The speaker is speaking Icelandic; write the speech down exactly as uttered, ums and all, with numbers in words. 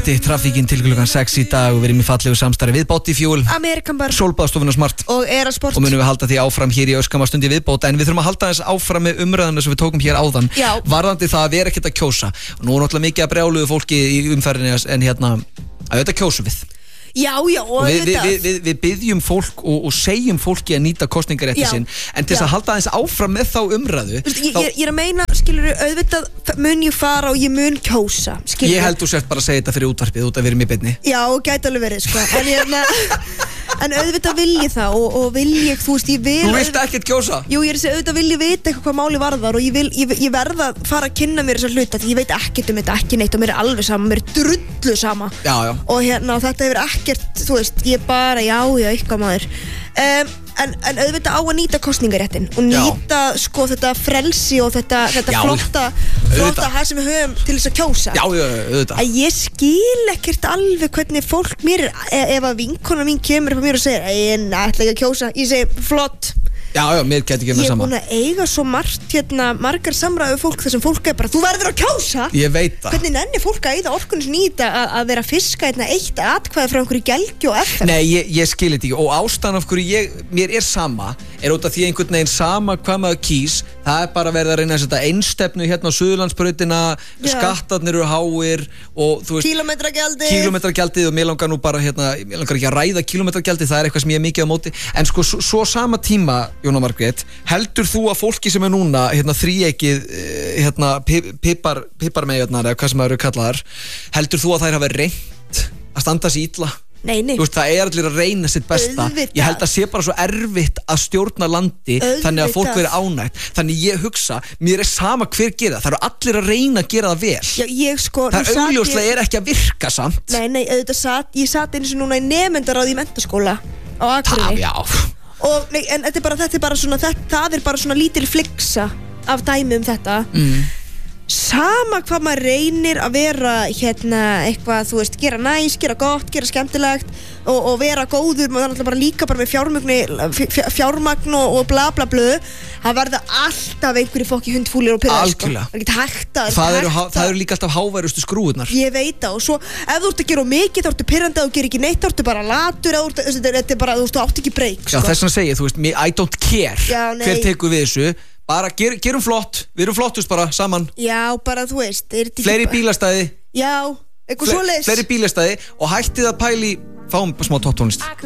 Trafíkin til klukkan sex í dag og við erum í fallegu samstarfi við Bodyfuel, American Bar, Sólbaðstofuna Smart og Erasport. Og munum við halda því áfram hér í öskama stundi viðbót. En við þurfum að halda þess áfram með umræðuna sem við tókum hér áðan. Já. Varðandi það að vera ekkert að kjósa. Og nú er náttúrulega mikið að brjáluðu fólki í umferðinni en hérna að þetta kjósum við. Já, já, og, og við, við, við, við, við byggjum fólk og, og segjum fólki að nýta kosningarétti sinn. En til þess að halda þess áfram með þá umræðu Vist, ég, þá... ég, ég er að meina, skilur, auðvitað mun ég fara og ég mun kjósa, skilur. Ég held þú sért bara að segja þetta fyrir útvarpið út að við erum í beinni. Já, gæti alveg verið, sko. En, ég, en auðvitað vil ég það og, og vil ég, þú veist, ég vil Þú vilt ekkert kjósa? Jú, ég er að segja, auðvitað vil ég vita eitthvað hvað máli varðar og ég, vil, ég, ég verða að fara að kynna mér þessar hluta því ég veit ekkert um þetta, ekki neitt og mér er alveg sama, mér er drullu sama. Já, já. Og hérna, þetta hefur ekkert, þú veist, ég bara, já, já, eitthvað maður. Um, en, en auðvitað á að nýta kosningaréttin og nýta, já. Sko, þetta frelsi og þetta, þetta já, flotta, flotta það sem við höfum til þess að kjósa. Já, já, auðvitað. Að ég skil ekkert alveg hvernig fólk mér er, ef að vinkona mín kemur upp á mér og segir, ég ætla ekki að kjósa, ég segi, flott. Já, já, mér geti ekki með Ég er sama búin að eiga svo margt, hérna, margar samræðu fólk þar sem fólk er bara, þú verður að kjósa. Ég veit það. Hvernig nennir fólk að eyða orkunni sinni í þetta að, að vera að fiska hérna eitt atkvæði frá einhverju gelgju og eftir? Nei, ég, ég skil þetta ekki og ástæðan af hverju ég, mér er sama er út af því einhvern veginn sama hvað maður kýs það er bara verið að reyna að setja einstefnu hérna á Suðurlandsbrautina, skattarnir eru háir og þú veist Kílómetragjaldið Kílómetragjaldið og mér langar nú bara hérna, mér langar ekki að ræða kílómetragjaldið, það er eitthvað sem ég er mikið á móti en sko svo, svo sama tíma, Jóna Margrét heldur þú að fólki sem er núna hérna þríeykið hérna pipar, piparmeyjarnar eða hvað sem það eru kallaðar heldur þú að þær hafa reynt að standa sig illa? Nei, nei. Þú veist, það er allir að reyna sitt besta. Auðvitað. Ég held að sé bara svo erfitt að stjórna landi Auðvitað. Þannig að fólk veri ánægt. Þannig ég hugsa, mér er sama hver gera það. Það eru allir að reyna að gera það vel. Já, ég sko... Það augljóslega ég... er ekki að virka samt. Nei, nei, auðvitað satt, ég satt eins og núna í nemendaráði í menntaskóla á Akureyri. Já, já. Og, nei, en þetta er bara, þetta er bara svona, þetta, það er bara svona lítil fliksa af dæmi um þetta. Mm. Sama hvað maður reynir að vera hérna eitthvað, þú veist, gera næs, gera gott, gera skemmtilegt og, og vera góður, maður er alltaf bara líka bara með fjármagn, fjármagn og, og bla bla bla, það verða alltaf einhverju fokki hundfúlir og pyrrar, sko. Það er ekki hægt að það eru, það eru líka alltaf háværustu skrúðurnar. Ég veit það og svo ef þú ert að gera mikið, þá ertu pyrrandi og gerir ekki neitt, þá ertu bara latur, þetta er bara, þú veist, þú átt ekki breyk, sko. Já, þess vegna segi ég, þú veist, I don't care. Já, hver tekur við þessu. Bara ger, gerum flott, við erum flottust bara saman. Já, bara þú veist, er þetta ekki fleiri bílastæði. Já, eitthvað svoleiðis. Fleiri bílastæði og hættið að pæli fáum smá topptónlist.